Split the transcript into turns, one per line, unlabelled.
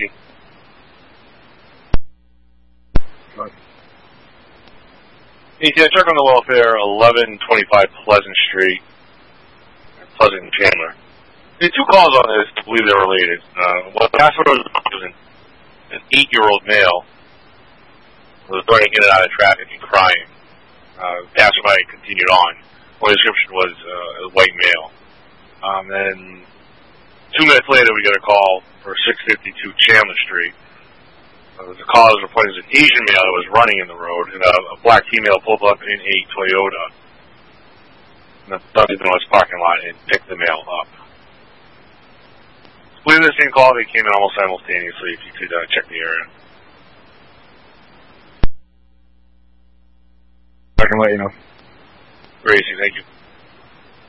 Gracie. Yeah, check on the welfare, 1125 Pleasant Street, Pleasant and Chandler. There are two calls on this. I believe they're related. One passenger was an 8-year-old male who was running in and out of traffic and crying. Passerby continued on. Well, the description was a white male. Then 2 minutes later, we got a call for 652 Chandler Street. The caller was reporting an Asian male that was running in the road, and a black female pulled up in a Toyota in the Dunkin' Donuts parking lot and picked the male up. I believe the same call, they came in almost simultaneously, if you could check the area.
I can let you know.
Gracie, thank you.